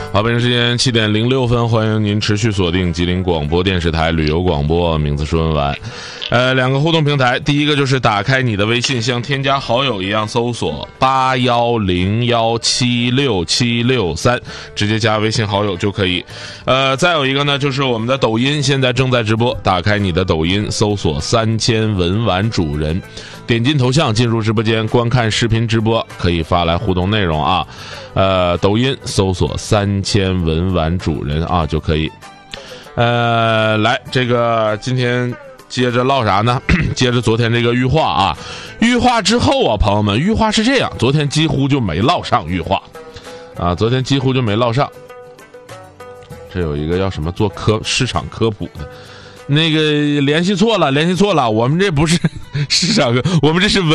好，北京时间7点06分，欢迎您持续锁定吉林广播电视台旅游广播，名字是温婉。两个互动平台，第一个就是打开你的微信，像添加好友一样搜索8101767663，直接加微信好友就可以。再有一个呢，就是我们的抖音现在正在直播，打开你的抖音，搜索3000文玩主人，点进头像进入直播间观看视频直播，可以发来互动内容啊。抖音搜索3000文玩主人啊就可以。来，这个今天接着唠啥呢？接着昨天这个玉化啊，玉化之后啊，朋友们，玉化是这样，昨天几乎就没唠上玉化啊，昨天几乎就没唠上。这有一个要什么做市场科普的，那个联系错了，我们这不是市场科，我们这是文